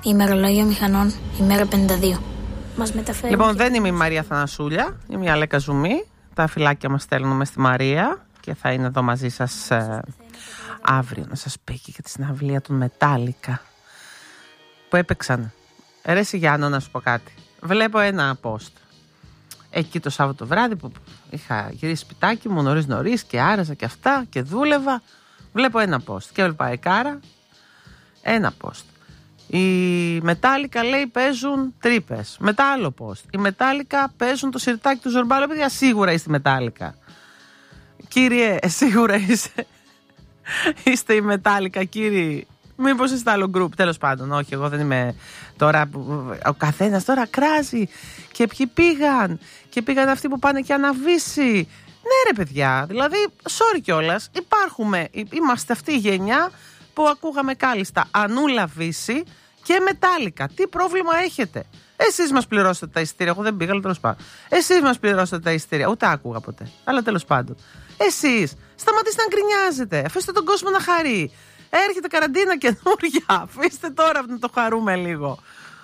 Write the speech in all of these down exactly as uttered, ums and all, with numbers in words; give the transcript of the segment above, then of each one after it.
Ημερολόγιο μηχανών, ημέρα πενήντα δύο. Μας μεταφέρει. Λοιπόν, δεν είμαι η Μαρία Θανασούλια, είμαι η Αλέκα Ζουμή. Τα φυλάκια μας στέλνουμε στη Μαρία και θα είναι εδώ μαζί σας ε, αύριο να σας πει και για τη συναυλία των Μετάλλικα που έπαιξαν. Ρε εσύ Γιάννο, να σου πω κάτι. Βλέπω ένα post εκεί το Σάββατο βράδυ που είχα γυρίσει σπιτάκι μου νωρίς νωρίς και άραζα και αυτά και δούλευα. Βλέπω ένα post και έβλεπα εκάρα ένα post. Οι Μετάλλικα λέει παίζουν τρύπες. Μετά άλλο post. Οι Μετάλλικα παίζουν το σιρτάκι του Ζορμπάλο. Παιδιά, σίγουρα είστε Μετάλλικα. Κύριε, σίγουρα είστε. Είστε οι Μετάλλικα, κύριοι. Μήπως είστε άλλο group. Τέλος πάντων, όχι, εγώ δεν είμαι τώρα. Ο καθένας τώρα κράζει. Και ποιοι πήγαν. Και πήγαν αυτοί που πάνε και αναβήσει. Ναι, ρε παιδιά. Δηλαδή, sorry κιόλας. Υπάρχουμε. Είμαστε αυτή η γενιά που ακούγαμε κάλλιστα Ανούλα Βύση και Μετάλλικα. Τι πρόβλημα έχετε? Εσείς μας πληρώσετε τα εισιτήρια. Εγώ δεν πήγα, αλλά τέλος πάντων. Εσείς μας πληρώσετε τα εισιτήρια. Ούτε άκουγα ποτέ. Αλλά τέλος πάντων. Εσείς σταματήστε να γκρινιάζετε. Αφήστε τον κόσμο να χαρεί. Έρχεται καραντίνα καινούρια. Αφήστε τώρα να το χαρούμε λίγο.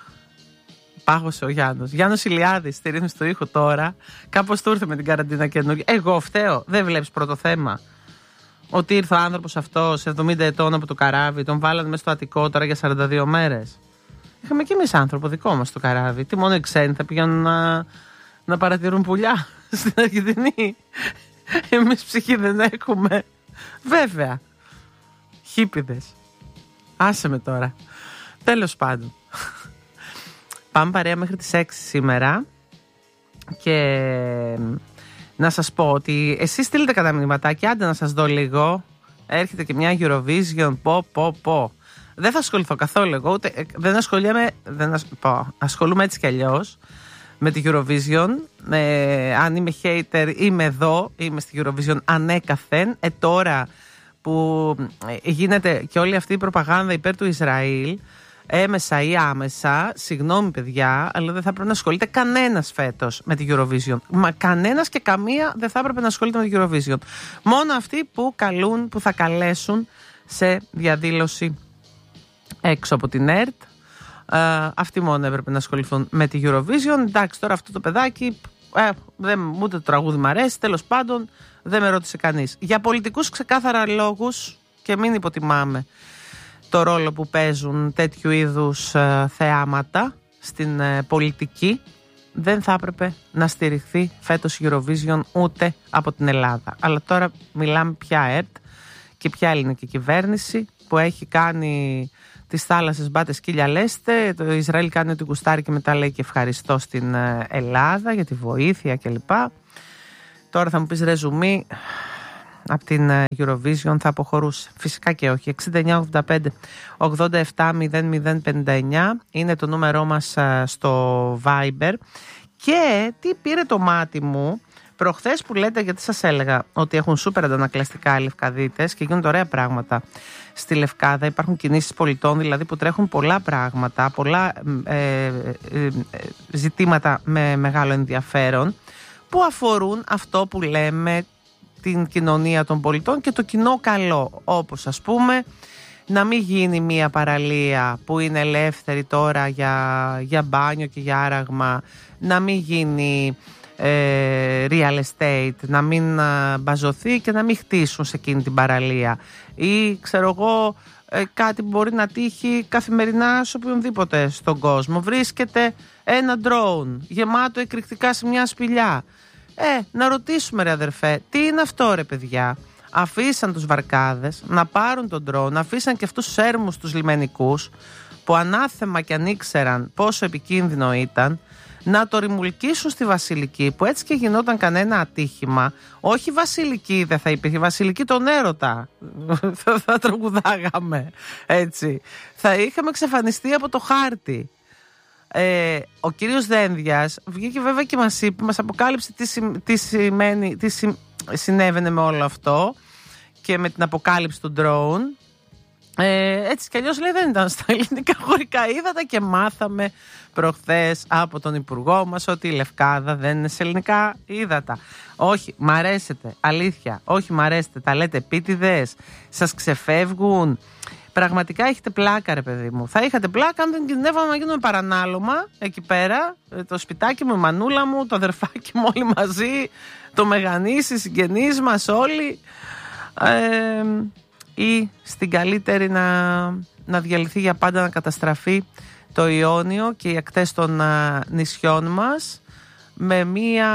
Πάγωσε ο Γιάννος. Γιάννος Ηλιάδης στη ρύθμιση του ήχου τώρα. Κάπως του ήρθε με την καραντίνα καινούρια. Εγώ φταίω. Δεν βλέπεις πρώτο θέμα? Ότι ήρθε ο άνθρωπος αυτός εβδομήντα ετών από το καράβι, τον βάλανε μέσα στο Αττικό τώρα για σαράντα δύο μέρες. Είχαμε κι εμείς άνθρωπο δικό μας στο καράβι. Τι μόνο οι ξένοι θα πηγαίνουν να, να παρατηρούν πουλιά στην Αργεντινή. Εμείς ψυχή δεν έχουμε. Βέβαια. Χίπηδες. Άσε με τώρα. Τέλος πάντων. Πάμε παρέα μέχρι τις έξι σήμερα. Και να σας πω ότι εσείς στείλετε κατά μηνυματάκια, άντε να σας δω λίγο. Έρχεται και μια Eurovision, πω πω πω. Δεν θα ασχοληθώ καθόλου εγώ, ούτε, δεν ασχολιάμαι, δεν ασ, πω, ασχολούμαι έτσι κι αλλιώς με τη Eurovision. Ε, αν είμαι hater είμαι εδώ, είμαι στη Eurovision ανέκαθεν. Ε, τώρα που γίνεται και όλη αυτή η προπαγάνδα υπέρ του Ισραήλ, έμεσα ή άμεσα, συγγνώμη παιδιά, αλλά δεν θα πρέπει να ασχολείται κανένας φέτος με τη Eurovision. Μα κανένας και καμία δεν θα έπρεπε να ασχολείται με τη Eurovision. Μόνο αυτοί που καλούν, που θα καλέσουν σε διαδήλωση έξω από την ΕΡΤ. Ε, αυτοί μόνο έπρεπε να ασχοληθούν με τη Eurovision. Εντάξει, τώρα αυτό το παιδάκι, ε, δεν, ούτε το τραγούδι μου αρέσει, τέλος πάντων δεν με ρώτησε κανείς. Για πολιτικούς ξεκάθαρα λόγους, και μην υποτιμάμε το ρόλο που παίζουν τέτοιου είδους ε, θεάματα στην ε, πολιτική, δεν θα έπρεπε να στηριχθεί φέτος η Eurovision ούτε από την Ελλάδα. Αλλά τώρα μιλάμε πια ΕΡΤ και ποια ελληνική κυβέρνηση που έχει κάνει τις θάλασσες μπάτε σκύλια λέστε, το Ισραήλ κάνει ότι κουστάρει και μετά λέει και ευχαριστώ στην ε, Ελλάδα για τη βοήθεια κλπ. Τώρα θα μου πεις ρε Ζουμή, από την Eurovision θα αποχωρούσε? Φυσικά και όχι. εξήντα εννιά ογδόντα πέντε ογδόντα επτά μηδέν μηδέν πενήντα εννιά είναι το νούμερό μας στο Viber. Και τι πήρε το μάτι μου προχθές που λέτε, γιατί σας έλεγα ότι έχουν σούπερ αντανακλαστικά οι Λευκαδίτες και γίνονται ωραία πράγματα στη Λευκάδα. Υπάρχουν κινήσεις πολιτών δηλαδή που τρέχουν πολλά πράγματα, πολλά ε, ε, ε, ζητήματα με μεγάλο ενδιαφέρον που αφορούν αυτό που λέμε την κοινωνία των πολιτών και το κοινό καλό, όπως ας πούμε να μην γίνει μια παραλία που είναι ελεύθερη τώρα για, για μπάνιο και για άραγμα, να μην γίνει ε, real estate, να μην α, μπαζωθεί και να μην χτίσουν σε εκείνη την παραλία, ή ξέρω εγώ ε, κάτι που μπορεί να τύχει καθημερινά σε οποιονδήποτε στον κόσμο. Βρίσκεται ένα drone γεμάτο εκρηκτικά σε μια σπηλιά. Ε, να ρωτήσουμε ρε αδερφέ, τι είναι αυτό ρε παιδιά? Αφήσαν τους βαρκάδες να πάρουν τον drone, αφήσαν και αυτούς τους έρμους τους λιμενικούς που ανάθεμα και αν ήξεραν πόσο επικίνδυνο ήταν, να το ρημουλκίσουν στη Βασιλική, που έτσι και γινόταν κανένα ατύχημα. Όχι Βασιλική δεν θα υπήρχε, Βασιλική τον έρωτα θα, θα τραγουδάγαμε έτσι, θα είχαμε εξαφανιστεί από το χάρτη. Ε, ο κύριος Δένδιας βγήκε βέβαια και μας είπε, μας αποκάλυψε τι, συ, τι, σημαίνει, τι συ, συνέβαινε με όλο αυτό και με την αποκάλυψη του drone. Ε, έτσι κι αλλιώς λέει δεν ήταν στα ελληνικά χωρικά ύδατα και μάθαμε προχθές από τον υπουργό μας ότι η Λευκάδα δεν είναι σε ελληνικά ύδατα. Όχι, μ' αρέσετε, αλήθεια, όχι μ' αρέσετε, τα λέτε επίτηδες, σας ξεφεύγουν. Πραγματικά έχετε πλάκα, ρε παιδί μου. Θα είχατε πλάκα αν δεν κινδυνεύαμε να γίνουμε παρανάλωμα εκεί πέρα. Το σπιτάκι μου, η μανούλα μου, το αδερφάκι μου, όλοι μαζί, το μεγανήσι, οι συγγενείς μας όλοι. Ε, ή στην καλύτερη να, να διαλυθεί για πάντα, να καταστραφεί το Ιόνιο και οι ακτές των α, νησιών μας, με μία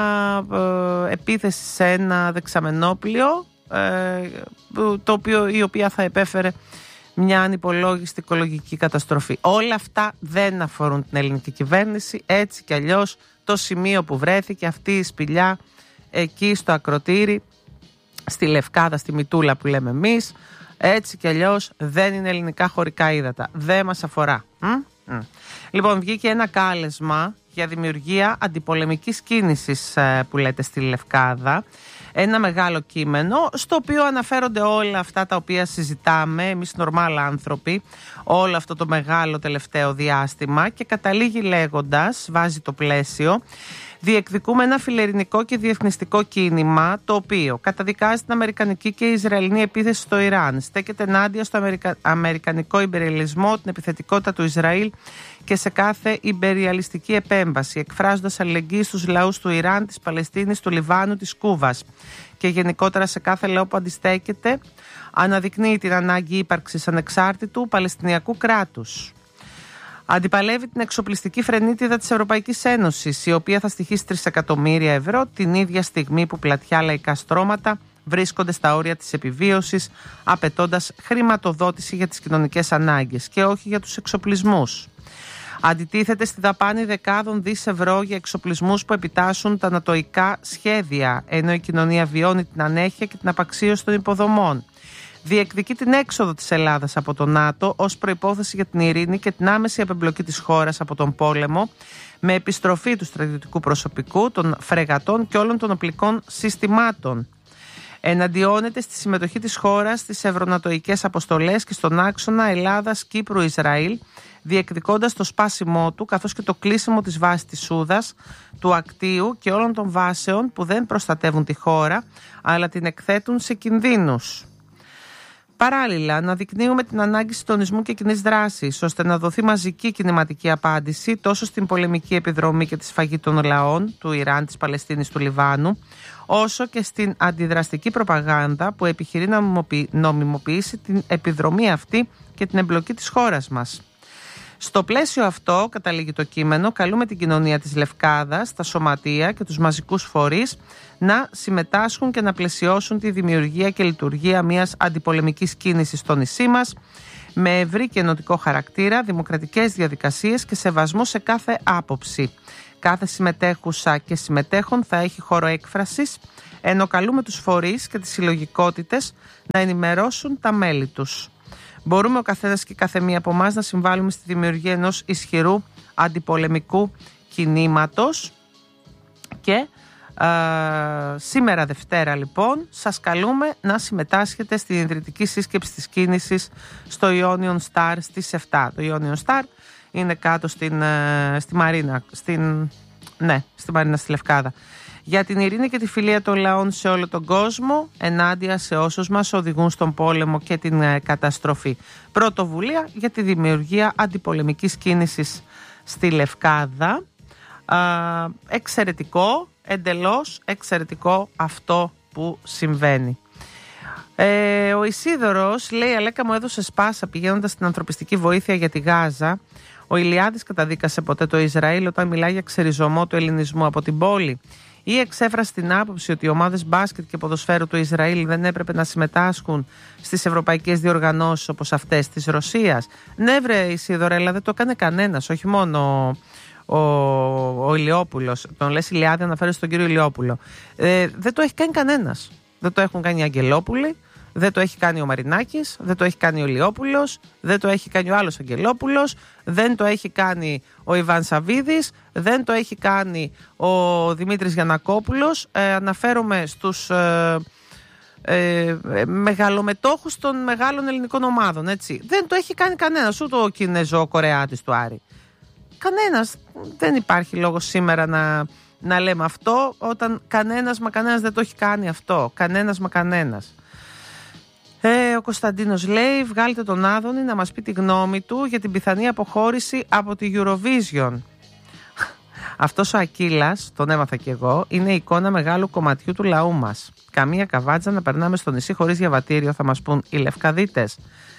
ε, επίθεση σε ένα δεξαμενόπλιο, ε, το οποίο, η οποία θα επέφερε μια ανυπολόγιστη οικολογική καταστροφή. Όλα αυτά δεν αφορούν την ελληνική κυβέρνηση. Έτσι κι αλλιώς το σημείο που βρέθηκε αυτή η σπηλιά εκεί στο ακροτήρι, στη Λευκάδα, στη Μητούλα που λέμε εμείς, έτσι κι αλλιώς δεν είναι ελληνικά χωρικά ύδατα. Δεν μας αφορά. Μ? Μ. Λοιπόν, βγήκε ένα κάλεσμα για δημιουργία αντιπολεμικής κίνησης που λέτε στη Λευκάδα. Ένα μεγάλο κείμενο στο οποίο αναφέρονται όλα αυτά τα οποία συζητάμε εμείς νορμάλ άνθρωποι όλο αυτό το μεγάλο τελευταίο διάστημα, και καταλήγει λέγοντας, βάζει το πλαίσιο: διεκδικούμε ένα φιλελληνικό και διεθνιστικό κίνημα το οποίο καταδικάζει την αμερικανική και ισραηλινή επίθεση στο Ιράν, στέκεται ενάντια στο αμερικα... αμερικανικό ιμπεριαλισμό, την επιθετικότητα του Ισραήλ και σε κάθε ιμπεριαλιστική επέμβαση, εκφράζοντας αλληλεγγύη στους λαούς του Ιράν, της Παλαιστίνης, του Λιβάνου, της Κούβας και γενικότερα σε κάθε λαό που αντιστέκεται, αναδεικνύει την ανάγκη ύπαρξης ανεξάρτητου Παλαιστινιακού κράτους. Αντιπαλεύει την εξοπλιστική φρενίτιδα της Ευρωπαϊκής Ένωσης, η οποία θα στοιχίσει τρία εκατομμύρια ευρώ την ίδια στιγμή που πλατιά λαϊκά στρώματα βρίσκονται στα όρια της επιβίωσης, απαιτώντας χρηματοδότηση για τις κοινωνικές ανάγκες και όχι για τους εξοπλισμούς. Αντιτίθεται στη δαπάνη δεκάδων δις ευρώ για εξοπλισμούς που επιτάσσουν τα νατοϊκά σχέδια, ενώ η κοινωνία βιώνει την ανέχεια και την απαξίωση των υποδομών. Διεκδικεί την έξοδο της Ελλάδας από το ΝΑΤΟ ως προϋπόθεση για την ειρήνη και την άμεση απεμπλοκή της χώρας από τον πόλεμο, με επιστροφή του στρατιωτικού προσωπικού, των φρεγατών και όλων των οπλικών συστημάτων. Εναντιώνεται στη συμμετοχή της χώρας στις ευρωνατοικές αποστολές και στον άξονα Ελλάδας-Κύπρου-Ισραήλ, διεκδικώντας το σπάσιμό του καθώς και το κλείσιμο της βάσης της Σούδας, του Ακτίου και όλων των βάσεων που δεν προστατεύουν τη χώρα αλλά την εκθέτουν σε κινδύνους. Παράλληλα, αναδεικνύουμε την ανάγκη συντονισμού και κοινής δράσης, ώστε να δοθεί μαζική κινηματική απάντηση τόσο στην πολεμική επιδρομή και τη σφαγή των λαών του Ιράν, της Παλαιστίνης, του Λιβάνου, όσο και στην αντιδραστική προπαγάνδα που επιχειρεί να νομιμοποιήσει την επιδρομή αυτή και την εμπλοκή της χώρας μας. Στο πλαίσιο αυτό, καταλήγει το κείμενο, καλούμε την κοινωνία της Λευκάδας, τα σωματεία και τους μαζικούς φορείς να συμμετάσχουν και να πλαισιώσουν τη δημιουργία και λειτουργία μιας αντιπολεμικής κίνησης στο νησί μας, με ευρύ και ενωτικό χαρακτήρα, δημοκρατικές διαδικασίες και σεβασμό σε κάθε άποψη. Κάθε συμμετέχουσα και συμμετέχον θα έχει χώρο έκφρασης, ενώ καλούμε τους φορείς και τις συλλογικότητες να ενημερώσουν τα μέλη τους. Μπορούμε ο καθένας και κάθε μία από εμάς να συμβάλλουμε στη δημιουργία ενός ισχυρού αντιπολεμικού κινήματος. Και α, σήμερα Δευτέρα λοιπόν σας καλούμε να συμμετάσχετε στην ιδρυτική σύσκεψη της κίνησης στο Ionian Star στις επτά. Το Ionian Star είναι κάτω στην, στη Μαρίνα, στην, ναι, στη Μαρίνα στη Λευκάδα. Για την ειρήνη και τη φιλία των λαών σε όλο τον κόσμο, ενάντια σε όσους μας οδηγούν στον πόλεμο και την ε, καταστροφή. Πρωτοβουλία για τη δημιουργία αντιπολεμικής κίνησης στη Λευκάδα. Α, εξαιρετικό, εντελώς εξαιρετικό αυτό που συμβαίνει. Ε, ο Ισίδωρος λέει: Αλέκα μου έδωσε σπάσα πηγαίνοντας στην ανθρωπιστική βοήθεια για τη Γάζα. Ο Ηλιάδης καταδίκασε ποτέ το Ισραήλ όταν μιλάει για ξεριζωμό του ελληνισμού από την πόλη? Ή εξέφρασε την άποψη ότι οι ομάδες μπάσκετ και ποδοσφαίρου του Ισραήλ δεν έπρεπε να συμμετάσχουν στις ευρωπαϊκές διοργανώσεις όπως αυτές της Ρωσίας? Ναι, βρε Ισίδωρε, δεν το έκανε κανένας, όχι μόνο ο, ο, ο Ηλιόπουλος. Τον λες Ηλιάδη, αναφέρει στον κύριο Ηλιόπουλο. Ε, δεν το έχει κάνει κανένας. Δεν το έχουν κάνει οι Αγγελόπουλοι, δεν το έχει κάνει ο Μαρινάκης, δεν το έχει κάνει ο Ηλιόπουλος, δεν το έχει κάνει ο άλλος Αγγελόπουλος, δεν το έχει κάνει ο Ιβάν Σαββίδης, δεν το έχει κάνει ο Δημήτρης Γιαννακόπουλος. Ε, αναφέρομαι στους ε, ε, μεγαλομετόχους των μεγάλων ελληνικών ομάδων, έτσι. Δεν το έχει κάνει κανένας, ούτε ο Κινέζο-Κορεάτης του Άρη. Κανένας. Δεν υπάρχει λόγος σήμερα να, να λέμε αυτό, όταν κανένας μα κανένας δεν το έχει κάνει αυτό. Κανένας μα κανένας. Ε, ο Κωνσταντίνος λέει, βγάλτε τον Άδωνη να μας πει τη γνώμη του για την πιθανή αποχώρηση από τη Eurovision. Αυτός ο Ακύλας, τον έμαθα κι εγώ, είναι η εικόνα μεγάλου κομματιού του λαού μας. Καμία καβάτζα να περνάμε στο νησί χωρίς διαβατήριο, θα μας πούν οι Λευκαδίτες.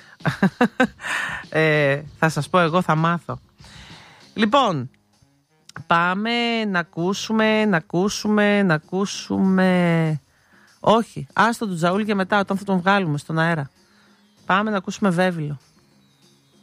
ε, θα σας πω, εγώ θα μάθω. Λοιπόν, πάμε να ακούσουμε, να ακούσουμε, να ακούσουμε... Όχι, άστο τον Τζαούλ για μετά, όταν θα τον βγάλουμε στον αέρα. Πάμε να ακούσουμε Βέβυλο.